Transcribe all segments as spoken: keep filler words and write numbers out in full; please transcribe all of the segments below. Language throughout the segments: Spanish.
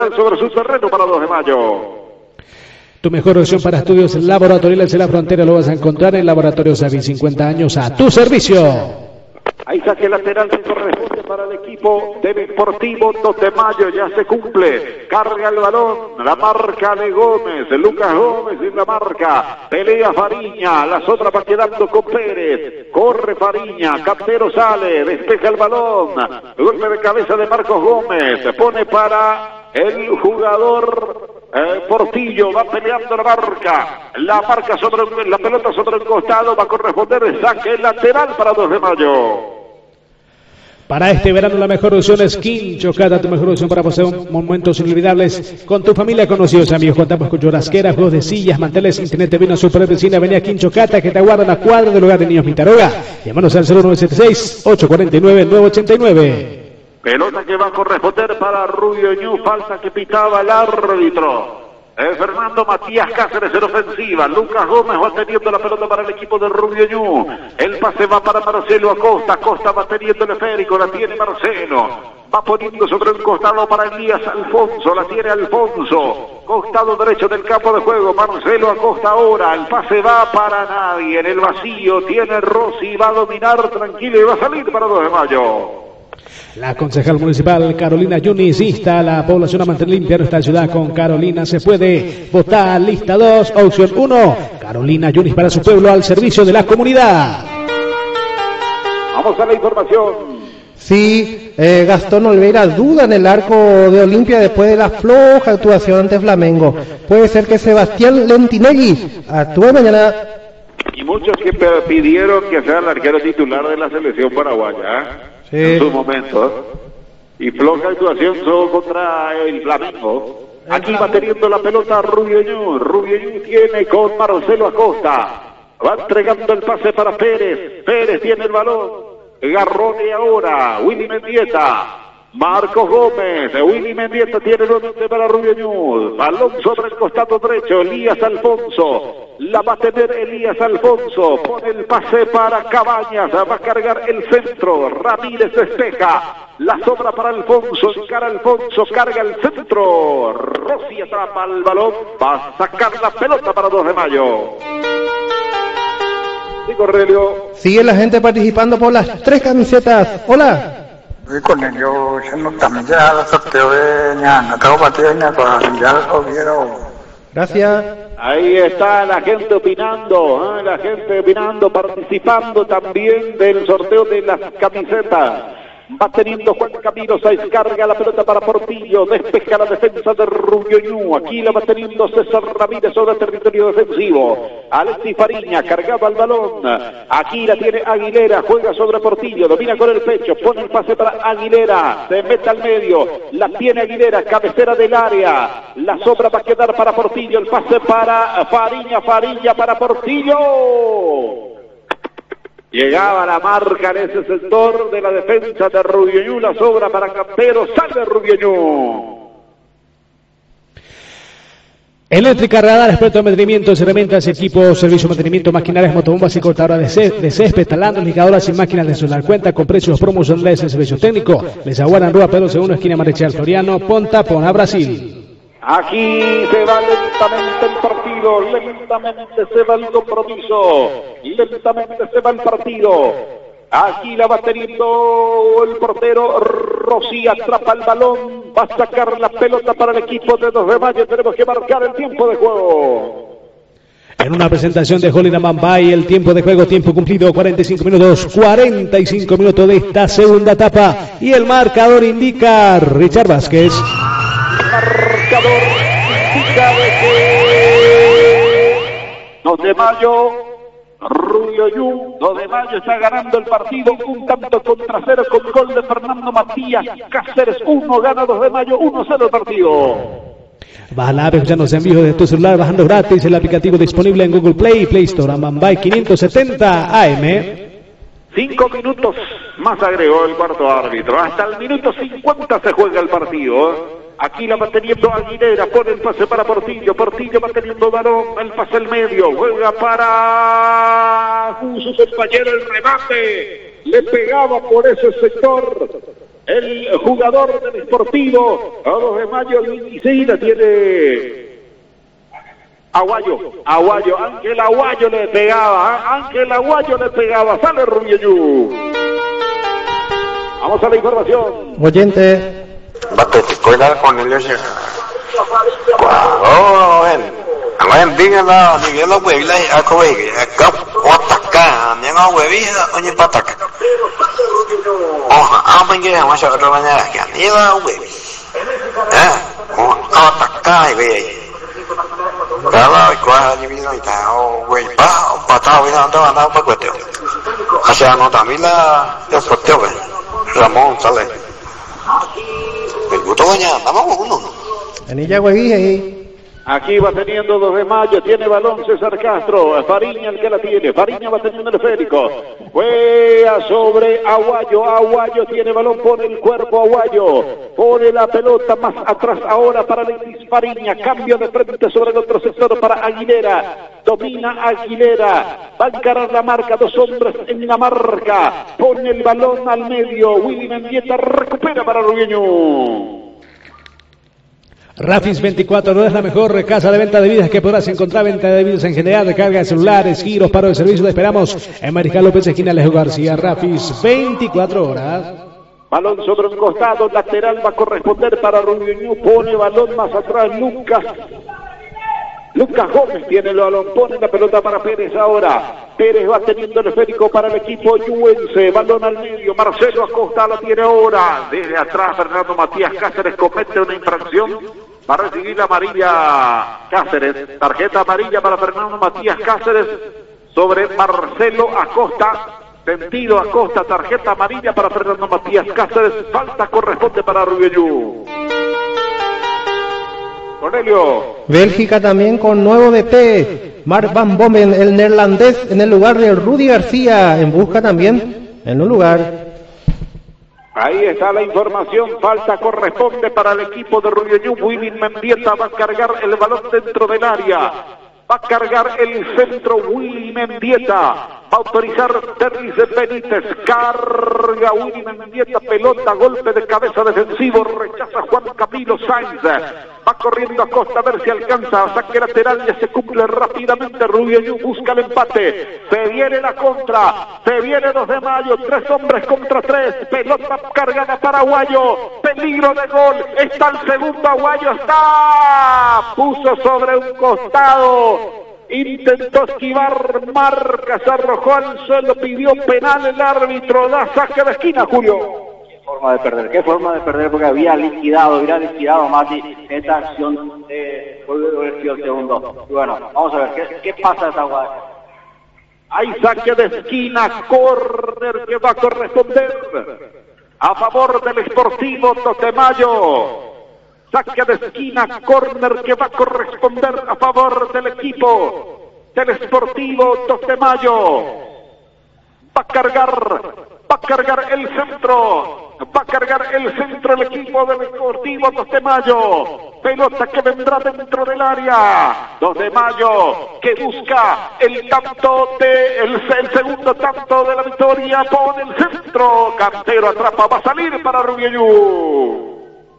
sobre su terreno para dos de mayo. Tu mejor opción para estudios laboratoriales en la frontera lo vas a encontrar en Laboratorios Avi, cincuenta años a tu servicio. Ahí saque lateral que corresponde para el equipo de Deportivo dos de mayo, ya se cumple, carga el balón, la marca de Gómez, Lucas Gómez en la marca, pelea Fariña, las otras va quedando con Pérez, corre Fariña, Cantero sale, despeja el balón, golpe de cabeza de Marcos Gómez, se pone para el jugador Eh, Portillo, va peleando la marca, la marca sobre la pelota sobre el costado, va a corresponder el saque lateral para dos de mayo. Para este verano la mejor opción es Quinchocata, tu mejor opción para pasar momentos inolvidables con tu familia, conocidos, amigos. Contamos con churrasqueras, juegos de sillas, manteles, internet de vino, super vecina, avenida Quinchocata, que te aguardan a cuadra del hogar de niños Mintaroga. Llámanos al cero nueve siete seis, ocho cuatro nueve, nueve ocho nueve. Pelota que va a corresponder para Rubio Ñu, falta que pitaba el árbitro. Eh, Fernando Matías Cáceres en ofensiva, Lucas Gómez va teniendo la pelota para el equipo de Rubio Ñu. El pase va para Marcelo Acosta, Acosta va teniendo el esférico, la tiene Marcelo. Va poniendo sobre el costado para Elías Alfonso, la tiene Alfonso. Costado derecho del campo de juego, Marcelo Acosta ahora, el pase va para nadie, en el vacío tiene Rossi, va a dominar tranquilo y va a salir para dos de mayo. La concejal municipal Carolina Yunis insta a la población a mantener limpia nuestra ciudad con Carolina. Se puede votar lista dos, opción uno. Carolina Yunis para su pueblo, al servicio de la comunidad. Vamos a la información. Sí, eh, Gastón Olveira duda en el arco de Olimpia después de la floja actuación ante Flamengo. Puede ser que Sebastián Lentinelli actúe mañana. Y muchos que pidieron que sea el arquero titular de la selección paraguaya, ¿eh? Sí. En sus momentos, y floja actuación solo contra el Flamengo. Aquí va teniendo la pelota Rubio Ñu, Rubio Ñu tiene con Marcelo Acosta, va entregando el pase para Pérez, Pérez tiene el balón, Garrone ahora, Willy Mendieta, Marcos Gómez, Willy Mendieta tiene nuevamente para Rubio Ñu, balón sobre el costado derecho, Elías Alfonso, la va a tener Elías Alfonso, pone el pase para Cabañas, va a cargar el centro, Ramírez despeja, la sobra para Alfonso, encara Alfonso, carga el centro, Rossi atrapa el balón, va a sacar la pelota para dos de mayo. Sí, Cornelio. Sigue la gente participando por las tres camisetas. Hola. Với Cornelio sẽ một tầm ra là sắp tới nhà nó cao bát tiền nhà của nhà ở phía đâu. Gracias. Ahí está la gente opinando, ¿eh? La gente opinando, participando también del sorteo de las camisetas. Va teniendo Juan Camilo Sáenz, carga la pelota para Portillo, despeja la defensa de Rubio Ñu. Aquí la va teniendo César Ramírez sobre el territorio defensivo. Alexis Fariña cargaba el balón. Aquí la tiene Aguilera, juega sobre Portillo, domina con el pecho, pone el pase para Aguilera, se mete al medio, la tiene Aguilera, cabecera del área. La sobra va a quedar para Portillo, el pase para Fariña, Fariña para Portillo. Llegaba la marca en ese sector de la defensa de Rubio Ñu, la sobra para Campero, sale Rubio Ñu. Eléctrica, radar, experto de mantenimiento, herramientas, equipos, servicio de mantenimiento, maquinarias, motobombas y cortadoras de, de césped, talandros, ligadoras y máquinas de solar. Cuenta con precios promocionales en servicio técnico. Les aguardan Rua Pedro segundo, esquina Marechal Floriano, Ponta, Pona, Brasil. Aquí se va lentamente el partido, lentamente se va el compromiso, lentamente se va el partido. Aquí la va teniendo el portero Rossi, atrapa el balón, va a sacar la pelota para el equipo de dos de mayo, tenemos que marcar el tiempo de juego. En una presentación de Holly Mambay, el tiempo de juego, tiempo cumplido, cuarenta y cinco minutos, cuarenta y cinco minutos de esta segunda etapa, y el marcador indica Richard Vázquez. Marcador indica de que dos de mayo, Rubio Ñu, dos de mayo está ganando el partido, un tanto contra cero con gol de Fernando Matías Cáceres, uno gana dos de mayo, uno cero el partido. Baja la app, escuchando en vivo de tu celular, bajando gratis el aplicativo disponible en Google Play y Play Store. Mambay quinientos setenta A M. Cinco minutos más agregó el cuarto árbitro, hasta el minuto cincuenta se juega el partido. Aquí la va teniendo Aguilera, pone el pase para Portillo, Portillo va teniendo balón, el pase al medio, juega para su compañero, el remate, le pegaba por ese sector, el jugador del Sportivo, a dos de mayo, el veintiséis la tiene Aguayo, Aguayo, Ángel Aguayo le pegaba, ¿eh? Ángel Aguayo le pegaba, sale Rubiñú. Vamos a la información. Oyente. Bate, te cuida con el ese. Oh, ven. Anh biết là thì cái lúc về lấy à coi cái cấp quá tất cả những ông về biết anh như bắt tất cả. Oh, anh bên kia mà sợ rồi nha, cái này là ông về. À, oh, tất cả về. Đó là qua như vậy tao về ba, ba tao với tao tao tao bắt quyết được. À, sao nó tao biết là cái số tiêu vậy. Ramón sale. Me gustó ya, vamos con uno. Anilla Hueví. Aquí va teniendo dos de mayo, tiene balón César Castro, Fariña el que la tiene, Fariña va teniendo el esférico, juega sobre Aguayo, Aguayo tiene balón, pone el cuerpo Aguayo, pone la pelota más atrás ahora para Alexis Fariña, cambio de frente sobre el otro sector para Aguilera, domina Aguilera, va a encarar la marca, dos hombres en la marca, pone el balón al medio, Willy Mendieta recupera para Rubiñú. Rafis veinticuatro no es la mejor casa de venta de vidas que podrás encontrar. Venta de vidas en general, recarga de celulares, giros, paro de servicio. Te esperamos en Mariscal López, esquina Alejo García. Rafis veinticuatro horas. Balón sobre un costado, lateral va a corresponder para Rubiñú. Pone balón más atrás Lucas. Lucas Gómez tiene el balón, pone la pelota para Pérez ahora. Pérez va teniendo el esférico para el equipo yuense. Balón al medio, Marcelo Acosta la tiene ahora. Desde atrás Fernando Matías Cáceres comete una infracción. Va a recibir la amarilla Cáceres. Tarjeta amarilla para Fernando Matías Cáceres sobre Marcelo Acosta. Sentido Acosta, tarjeta amarilla para Fernando Matías Cáceres. Falta corresponde para Rubiñú. Cornelio. Bélgica también con nuevo D T. Mark Van Bommel, el neerlandés, en el lugar de Rudy García. En busca también en un lugar. Ahí está la información, falta corresponde para el equipo de Rubiñú. Willy Mendieta va a cargar el balón dentro del área, va a cargar el centro Willy Mendieta, va a autorizar Terry Benítez, carga Willy Mendieta, pelota, golpe de cabeza defensivo, rechaza Juan Camilo Sainz, va corriendo Acosta a ver si alcanza, saque lateral, ya se cumple rápidamente, Rubiñú busca el empate, se viene la contra, se viene dos de mayo, tres hombres contra tres, pelota cargada para Aguayo, peligro de gol, está el segundo Aguayo, está, puso sobre un costado, intentó esquivar, marca, se arrojó al suelo, pidió penal el árbitro, da saque de esquina, Julio. Forma de perder, qué forma de perder, porque había liquidado, había liquidado Mati esta acción de el segundo. Y bueno, vamos a ver, ¿qué, qué pasa esta guay? Hay saque de esquina, córner que va a corresponder a favor del Sportivo dos de mayo. Saque de esquina, córner que va a corresponder a favor del equipo del Sportivo dos de mayo. Va a cargar, va a cargar el centro, va a cargar el centro el equipo del Sportivo dos de mayo. Pelota que vendrá dentro del área. dos de mayo que busca el tanto de el, el segundo tanto de la victoria. Pone el centro, Cantero atrapa, va a salir para Rubiñú.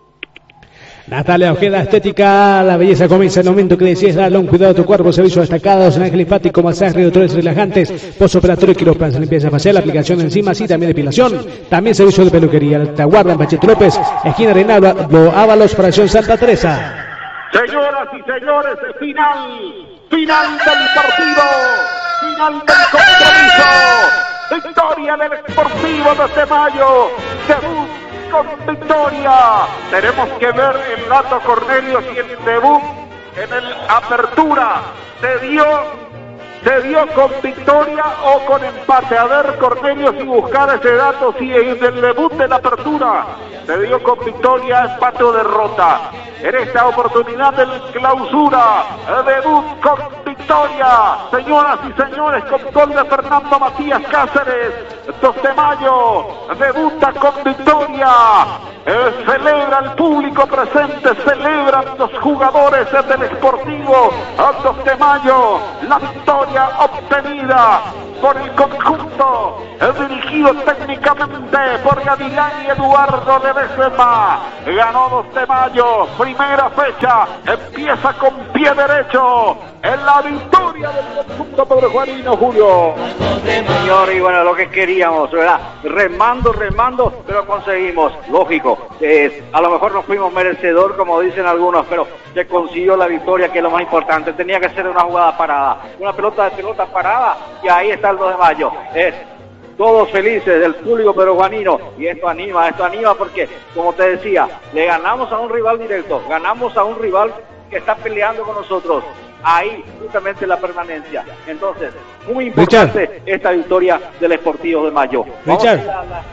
Natalia Ojeda, estética, la belleza comienza en el momento que decías, dale un cuidado a tu cuerpo, servicios destacados, en ángel linfático, masaje, doctores relajantes, postoperatorio, quirófano, limpieza facial, aplicación de enzimas y también depilación, también servicio de peluquería, te aguardan Pachito López, esquina Reinaldo Ábalos, fracción Santa Teresa. Señoras y señores, final, final del partido, final del compromiso, victoria del Sportivo dos de mayo, debut con victoria. Tenemos que ver el dato, Cornelio, si el debut en el apertura se dio, se dio con victoria o con empate. A ver, Cornelio, si buscar ese dato, si en el debut de la apertura se dio con victoria, empate o derrota. En esta oportunidad del clausura, debut con victoria, señoras y señores, con gol de Fernando Matías Cáceres, dos de mayo, debuta con victoria, Eh, celebra el público presente, celebran los jugadores del Sportivo dos de Mayo la victoria obtenida por el conjunto eh, dirigido técnicamente por Gavilán y Eduardo Ledesma. Ganó dos de Mayo, primera fecha, empieza con pie derecho en la victoria del conjunto pedrojuanino, Julio. Señor, y bueno, lo que queríamos, ¿verdad? Remando, remando, pero conseguimos, lógico. Eh, a lo mejor no fuimos merecedor, como dicen algunos, pero se consiguió la victoria, que es lo más importante. Tenía que ser una jugada parada, una pelota de pelota parada, y ahí está el dos de Mayo. Es todos felices del público peruanino, y esto anima, esto anima porque, como te decía, le ganamos a un rival directo, ganamos a un rival que está peleando con nosotros. Ahí justamente la permanencia. Entonces, muy importante Richard. Esta victoria del Sportivo de Mayo. Richard. La, la...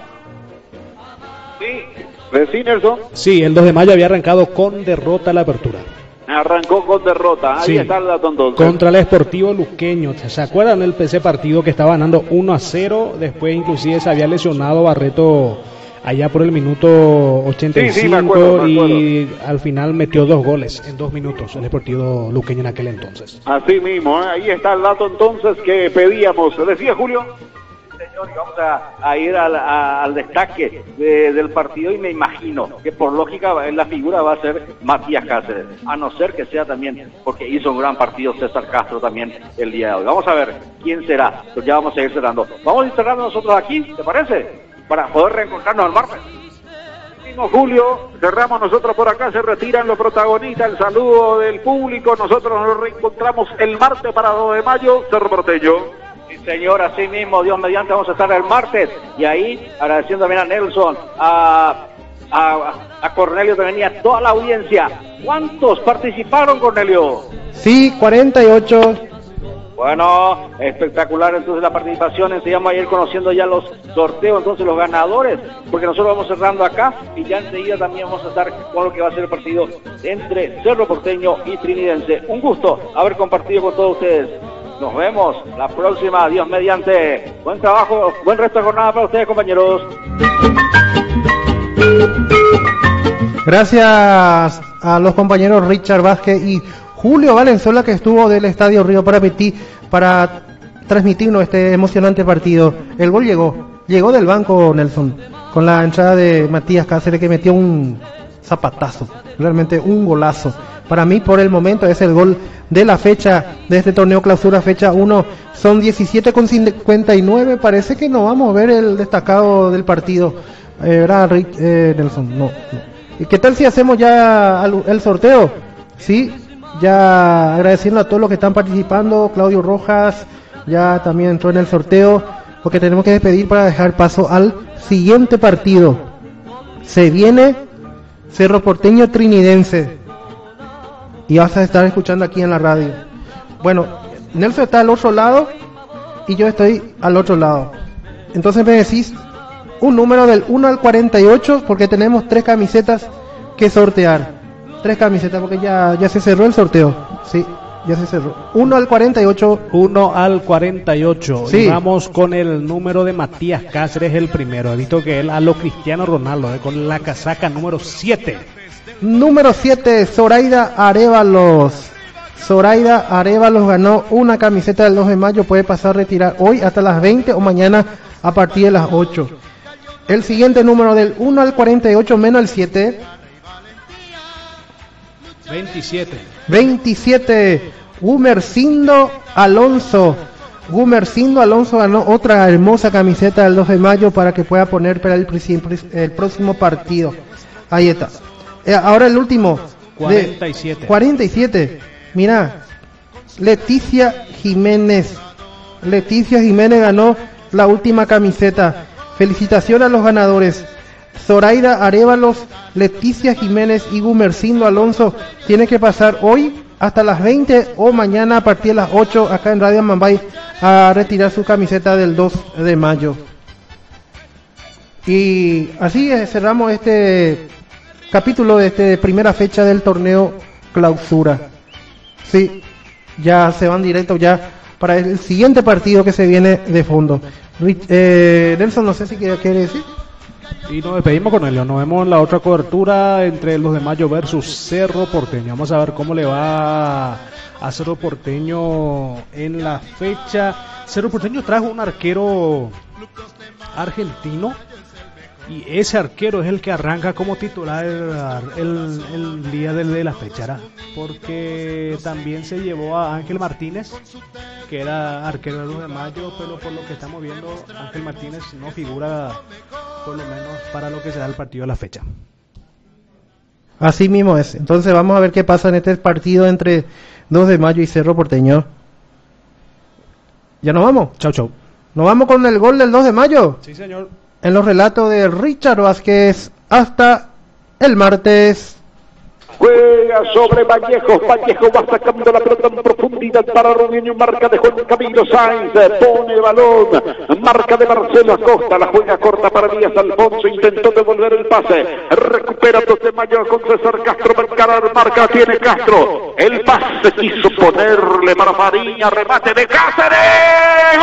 Sí. ¿Sí, Nelson? Sí, el dos de Mayo había arrancado con derrota a la apertura. Arrancó con derrota, ahí sí. está el dato entonces. Contra el Sportivo Luqueño. ¿Se acuerdan del P C partido que estaba ganando uno a cero? Después inclusive se había lesionado Barreto allá por el minuto ochenta y cinco, sí, sí, me acuerdo, me acuerdo. Y al final metió dos goles en dos minutos el Sportivo Luqueño en aquel entonces. Así mismo, ¿eh? Ahí está el dato entonces que pedíamos. ¿Decía Julio? Señor, y vamos a, a ir al, a, al destaque de, del partido, y me imagino que por lógica la figura va a ser Matías Cáceres, a no ser que sea también porque hizo un gran partido César Castro también el día de hoy. Vamos a ver quién será, pues ya vamos a ir cerrando. Vamos a ir cerrando nosotros aquí, ¿te parece? Para poder reencontrarnos el martes. Julio, cerramos nosotros por acá, se retiran los protagonistas, el saludo del público, nosotros nos reencontramos el martes para dos de Mayo, Cerro Porteño. Sí, señor, así mismo, Dios mediante, vamos a estar el martes, y ahí agradeciendo también a Nelson, a, a, a Cornelio también y a toda la audiencia. ¿Cuántos participaron, Cornelio? Sí, cuarenta y ocho. Bueno, espectacular entonces la participación. Enseguida vamos a ir conociendo ya los sorteos, entonces los ganadores, porque nosotros vamos cerrando acá y ya enseguida también vamos a estar con lo que va a ser el partido entre Cerro Porteño y Trinidense. Un gusto haber compartido con todos ustedes. Nos vemos la próxima, Dios mediante. Buen trabajo, buen resto de jornada para ustedes, compañeros. Gracias a los compañeros Richard Vázquez y Julio Valenzuela, que estuvo del Estadio Río Parapetí para transmitirnos este emocionante partido. El gol llegó, llegó del banco, Nelson, con la entrada de Matías Cáceres, que metió un zapatazo, realmente un golazo. Para mí, por el momento, es el gol de la fecha de este torneo clausura, fecha uno. Son diecisiete con cincuenta y nueve. Parece que no vamos a ver el destacado del partido. Eh, ¿Verdad, eh, Nelson? No, no. ¿Y qué tal si hacemos ya el sorteo? Sí, ya agradeciendo a todos los que están participando. Claudio Rojas ya también entró en el sorteo, porque tenemos que despedir para dejar paso al siguiente partido. Se viene Cerro Porteño Trinidense. Y vas a estar escuchando aquí en la radio. Bueno, Nelson está al otro lado y yo estoy al otro lado. Entonces me decís un número del uno al cuarenta y ocho, porque tenemos tres camisetas que sortear. Tres camisetas, porque ya, ya se cerró el sorteo. Sí, ya se cerró. uno al cuarenta y ocho. uno al cuarenta y ocho. Sí. Y vamos con el número de Matías Cáceres, el primero. He visto que él a lo Cristiano Ronaldo, eh, con la casaca número siete. Número siete, Zoraida Arévalos. Zoraida Arévalos ganó una camiseta del dos de mayo. Puede pasar a retirar hoy hasta las veinte o mañana a partir de las ocho. El siguiente número del uno al cuarenta y ocho menos el siete. veintisiete. veintisiete, Gumercindo Alonso. Gumercindo Alonso ganó otra hermosa camiseta del dos de mayo para que pueda poner para el, el próximo partido. Ahí está. Eh, ahora el último. cuarenta y siete. cuarenta y siete. Mira, Leticia Jiménez. Leticia Jiménez ganó la última camiseta. Felicitaciones a los ganadores. Zoraida Arévalos, Leticia Jiménez y Gumercindo Alonso. Tiene que pasar hoy hasta las veinte o mañana a partir de las ocho acá en Radio Mambay a retirar su camiseta del dos de mayo. Y así cerramos este capítulo de esta primera fecha del torneo clausura. Sí, ya se van directo ya para el siguiente partido que se viene de fondo. Eh, Nelson, no sé si quiere, quiere decir. Y nos despedimos con ello. Nos vemos en la otra cobertura entre el dos de mayo versus Cerro Porteño. Vamos a ver cómo le va a Cerro Porteño en la fecha. Cerro Porteño trajo un arquero argentino y ese arquero es el que arranca como titular el, el, el día de, de la fecha, ¿verdad? Porque también se llevó a Ángel Martínez, que era arquero del dos de mayo, pero por lo que estamos viendo Ángel Martínez no figura por lo menos para lo que será el partido de la fecha. Así mismo es. Entonces vamos a ver qué pasa en este partido entre dos de mayo y Cerro Porteño. ¿Ya nos vamos? Chau, chau. ¿Nos vamos con el gol del dos de mayo? Sí, señor. En los relatos de Richard Vázquez, hasta el martes. Juega sobre Vallejo, Vallejo va sacando la pelota en profundidad para Robinho, marca de Juan Camilo Sainz, pone balón, marca de Marcelo Acosta, la juega corta para Díaz Alfonso, intentó devolver el pase, recupera dos de mayo con César Castro, para encarar, marca tiene Castro, el pase quiso ponerle para Fariña, remate de Cáceres.